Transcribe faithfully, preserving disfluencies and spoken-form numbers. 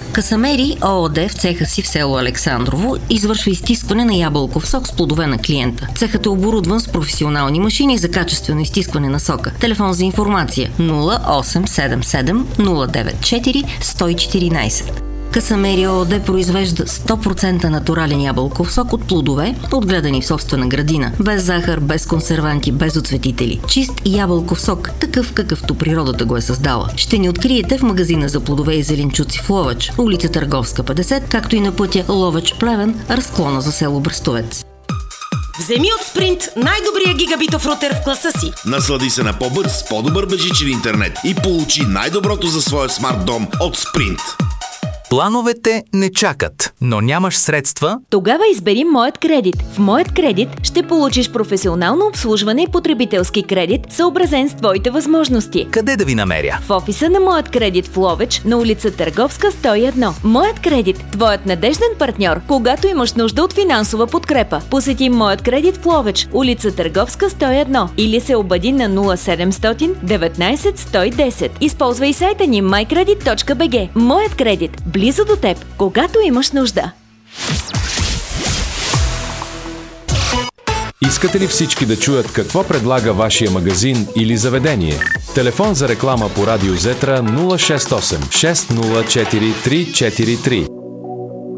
Касамери ООД в цеха си в село Александрово извършва изстискване на ябълков сок с плодове на клиента. Цехът е оборудван с професионални машини за качествено изстискване на сока. Телефон за информация нула осем седем седем нула девет четири едно едно четири. Касамери ООД произвежда сто процента натурален ябълков сок от плодове, отгледани в собствена градина. Без захар, без консерванти, без оцветители. Чист ябълков сок, такъв какъвто природата го е създала. Ще ни откриете в магазина за плодове и зеленчуци в Ловеч, улица Търговска петдесет, както и на пътя Ловеч-Плевен, разклона за село Брестовец. Вземи от Sprint най-добрия гигабитов рутер в класа си. Наслади се на по-бърз, по-добър бежичен интернет и получи най-доброто за своя смарт дом от Sprint. Плановете не чакат, но нямаш средства? Тогава избери Моят кредит. В Моят кредит ще получиш професионално обслужване и потребителски кредит, съобразен с твоите възможности. Къде да ви намеря? В офиса на Моят кредит в Ловеч, на улица Търговска сто и едно. Моят кредит – твоят надежден партньор, когато имаш нужда от финансова подкрепа. Посети Моят кредит в Ловеч, улица Търговска сто и едно или се обади на нула седемстотин деветнайсет сто и десет. Използвай сайта ни май кредит точка би джи. Моят кредит – близо до теб, когато имаш нужда. Искате ли всички да чуят какво предлага вашия магазин или заведение? Телефон за реклама по радио Зетра нула шест осем шест нула четири три четири три.